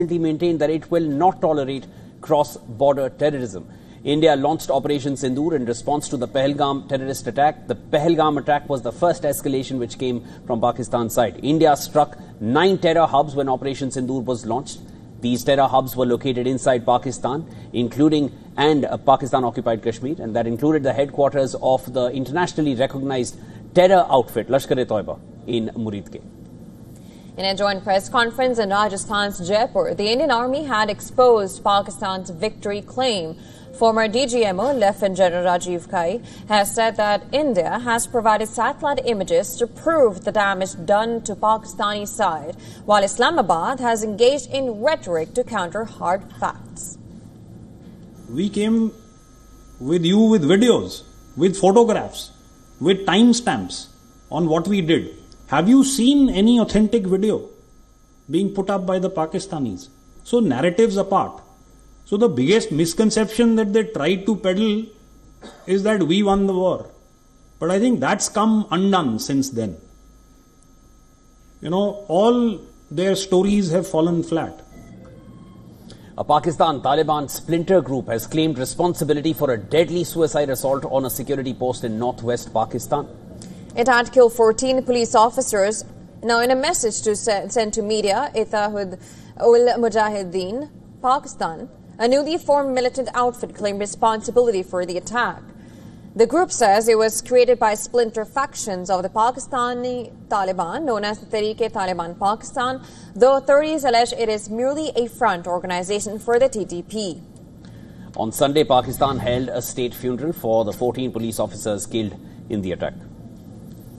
maintained that it will not tolerate cross-border terrorism. India launched Operation Sindoor in response to the Pahalgam terrorist attack. The Pahalgam attack was the first escalation which came from Pakistan's side. India struck 9 terror hubs when Operation Sindoor was launched. These terror hubs were located inside Pakistan, including Pakistan-occupied Kashmir, and that included the headquarters of the internationally recognized terror outfit Lashkar-e-Toiba in Muridke. In a joint press conference in Rajasthan's Jaipur, the Indian Army had exposed Pakistan's victory claim. Former DGMO Lieutenant General Rajiv Ghai has said that India has provided satellite images to prove the damage done to Pakistani side, while Islamabad has engaged in rhetoric to counter hard facts. We came with you with videos, with photographs, with timestamps on what we did. Have you seen any authentic video being put up by the Pakistanis? So narratives apart. So the biggest misconception that they tried to peddle is that we won the war. But I think that's come undone since then. All their stories have fallen flat. A Pakistan-Taliban splinter group has claimed responsibility for a deadly suicide assault on a security post in northwest Pakistan. It had killed 14 police officers. Now, in a message sent to media, Ittihad-ul-Mujahideen Pakistan, a newly formed militant outfit, claimed responsibility for the attack. The group says it was created by splinter factions of the Pakistani Taliban, known as the Tehreek-e-Taliban Pakistan, though authorities allege it is merely a front organization for the TTP. On Sunday, Pakistan held a state funeral for the 14 police officers killed in the attack.